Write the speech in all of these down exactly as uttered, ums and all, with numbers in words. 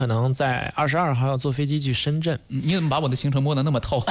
可能在二十二号要坐飞机去深圳。 嗯、你怎么把我的行程摸得那么透？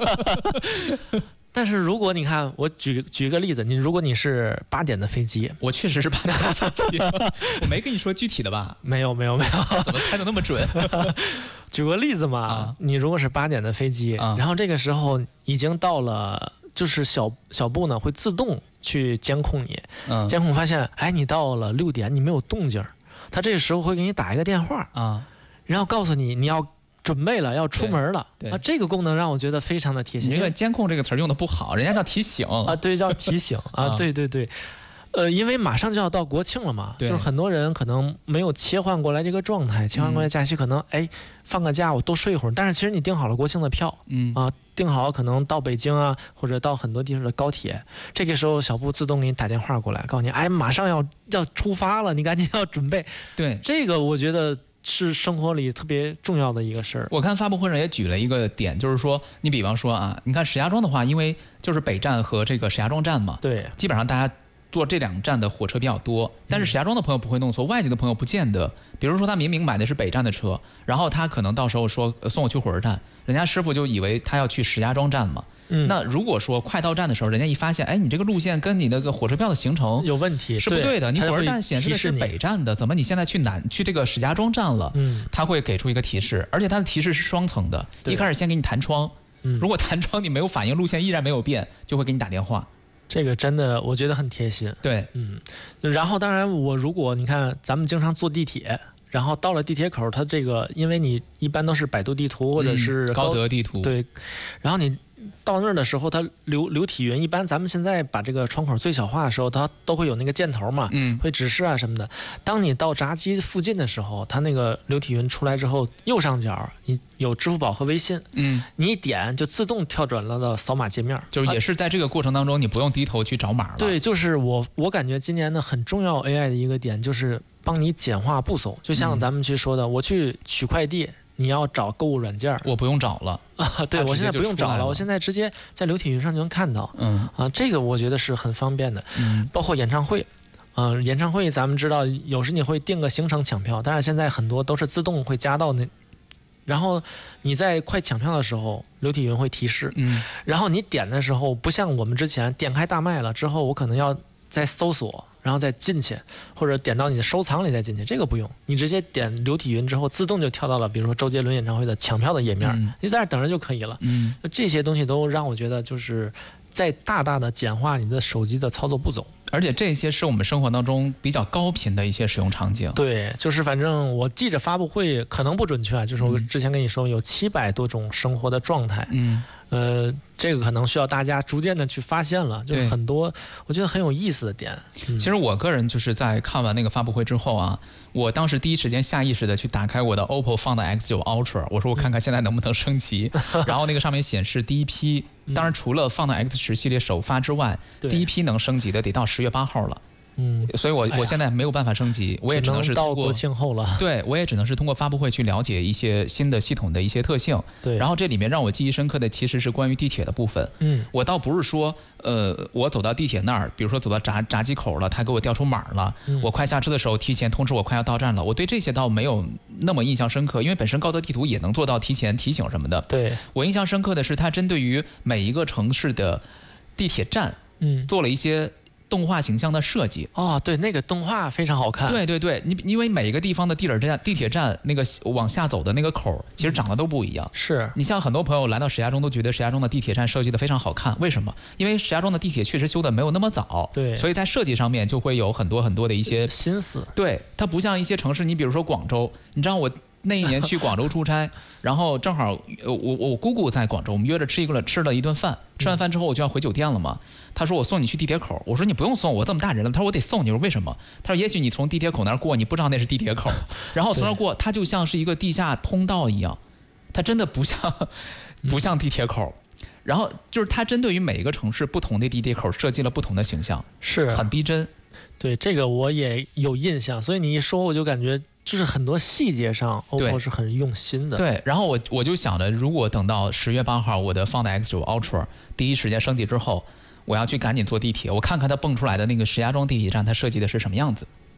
但是如果你看，我举举个例子，你如果你是八点的飞机， 我确实是八点的飞机，我没跟你说具体的吧？ 没有没有没有， 怎么猜的那么准？ 举个例子嘛， 啊、 你如果是八点的飞机、啊，然后这个时候已经到了，就是小小布呢会自动去监控你，嗯、监控发现，哎，你到了六点你没有动静，他这个时候会给你打一个电话啊，然后告诉你你要准备了，要出门了。啊，这个功能让我觉得非常的贴心。 你这个监控这个词用的不好，人家叫提醒啊，对，叫提醒啊，对对对。呃，因为马上就要到国庆了嘛，就是很多人可能没有切换过来这个状态，切换过来假期可能、嗯、哎放个假我多睡一会儿，但是其实你订好了国庆的票，嗯啊，订好可能到北京啊或者到很多地方的高铁，这个时候小布自动给你打电话过来，告诉你哎马上要要出发了，你赶紧要准备。 对， 这个我觉得是生活里特别重要的一个事儿。 我看发布会上也举了一个点，就是说你比方说啊，你看石家庄的话，因为就是北站和这个石家庄站嘛， 对， 基本上大家坐这两站的火车比较多，但是石家庄的朋友不会弄错，外地的朋友不见得。比如说他明明买的是北站的车，然后他可能到时候说送我去火车站，人家师傅就以为他要去石家庄站嘛。嗯，那如果说快到站的时候，人家一发现，哎，你这个路线跟你那个火车票的行程有问题， 是不对的，你火车站显示的是北站的，怎么你现在去南去这个石家庄站了？嗯，他会给出一个提示，而且他的提示是双层的，一开始先给你弹窗，嗯，如果弹窗你没有反应，路线依然没有变，就会给你打电话。 这个真的我觉得很贴心。 对， 嗯，然后当然我如果你看咱们经常坐地铁，然后到了地铁口，它这个因为你一般都是百度地图或者是高,、嗯、高德地图， 对，然后你到那儿的时候，它流流体云一般咱们现在把这个窗口最小化的时候，它都会有那个箭头嘛，嗯，会指示啊什么的。当你到闸机附近的时候，它那个流体云出来之后，右上角你有支付宝和微信，嗯，你一点就自动跳转了到扫码界面， 就是也是在这个过程当中，你不用低头去找码了。 对，就是我我感觉今年的很重要 A I 的一个点就是帮你简化步骤，就像咱们去说的，嗯、我去取快递。你要找购物软件， 我不用找了啊！对，我现在不用找了，我现在直接在流体云上就能看到。嗯啊，这个我觉得是很方便的。嗯，包括演唱会，啊、呃，演唱会咱们知道，有时你会定个行程抢票，但是现在很多都是自动会加到那，然后你在快抢票的时候，流体云会提示。嗯，然后你点的时候，不像我们之前点开大麦了之后，我可能要再搜索。然后再进去，或者点到你的收藏里再进去，这个不用，你直接点流体云之后，自动就跳到了，比如说周杰伦演唱会的抢票的页面，嗯、你在那等着就可以了。嗯，这些东西都让我觉得就是在大大的简化你的手机的操作步骤， 而且这些是我们生活当中比较高频的一些使用场景。 对，就是反正我记着发布会可能不准确，就是我之前跟你说有七百多种生活的状态。嗯。呃，这个可能需要大家逐渐的去发现了，就很多我觉得很有意思的点。 嗯、其实我个人就是在看完那个发布会之后啊，我当时第一时间下意识的去打开我的 O P P O Find X 九 Ultra， 我说我看看现在能不能升级。嗯、然后那个上面显示第一批，当然除了 Find X 十系列首发之外，嗯、第一批能升级的得到十月八号了。嗯，所以我我现在没有办法升级， 哎、 我也只能是通过到国庆后了。 对，我也只能是通过发布会去了解一些新的系统的一些特性。对，然后这里面让我记忆深刻的其实是关于地铁的部分。嗯，我倒不是说，呃，我走到地铁那儿，比如说走到闸闸机口了，他给我调出码了，嗯、我快下车的时候提前通知我快要到站了。我对这些倒没有那么印象深刻，因为本身高德地图也能做到提前提醒什么的。 对， 我印象深刻的是它针对于每一个城市的地铁站，嗯，做了一些动画形象的设计。 哦，对，那个动画非常好看。 对对对，你因为每一个地方的地铁站、地铁站那个往下走的那个口，其实长得都不一样。嗯、 是你像很多朋友来到石家庄都觉得石家庄的地铁站设计的非常好看，为什么？因为石家庄的地铁确实修的没有那么早， 对， 所以在设计上面就会有很多很多的一些心思。 对，它不像一些城市，你比如说广州，你知道我那一年去广州出差，然后正好我我我姑姑在广州，我们约着吃一个吃了一顿饭，吃完饭之后我就要回酒店了嘛。他说我送你去地铁口，我说你不用送我，这么大人了。他说我得送你，我说为什么？他说也许你从地铁口那儿过，你不知道那是地铁口，然后从那儿过，它就像是一个地下通道一样，它真的不像不像地铁口。然后就是它针对于每一个城市不同的地铁口设计了不同的形象， 是很逼真。 对，这个我也有印象，所以你一说我就感觉就是很多细节上 O P P O 是很用心的。 对，然后我我就想着，如果等到十月八号我的 Find X 九 Ultra 第一时间升级之后，我要去赶紧坐地铁，我看看它蹦出来的那个石家庄地铁站，它设计的是什么样子。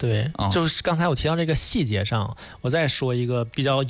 对，就是刚才我提到这个细节上，我再说一个比较